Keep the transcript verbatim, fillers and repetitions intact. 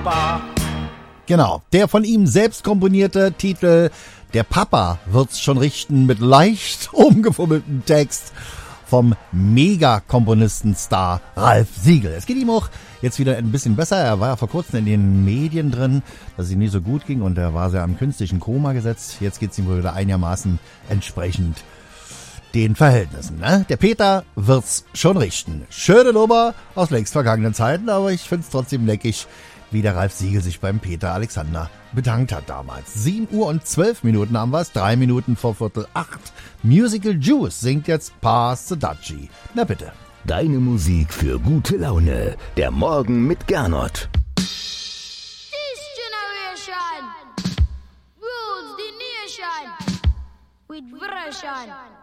Papa. Genau, der von ihm selbst komponierte Titel Der Papa wird's schon richten mit leicht umgefummeltem Text vom Mega-Komponistenstar Ralf Siegel. Es geht ihm auch jetzt wieder ein bisschen besser. Er war ja vor kurzem in den Medien drin, dass es ihm nicht so gut ging und er war sehr am künstlichen Koma gesetzt. Jetzt geht's ihm wohl wieder einigermaßen entsprechend den Verhältnissen. Ne? Der Peter wird's schon richten. Schöne Nummer aus längst vergangenen Zeiten, aber ich find's trotzdem leckig, wie der Ralf Siegel sich beim Peter Alexander bedankt hat damals. sieben Uhr und zwölf Minuten haben wir's, drei Minuten vor Viertel acht. Musical Juice singt jetzt Pass the Dutchie. Na bitte. Deine Musik für gute Laune. Der Morgen mit Gernot. This generation rules the nation with version.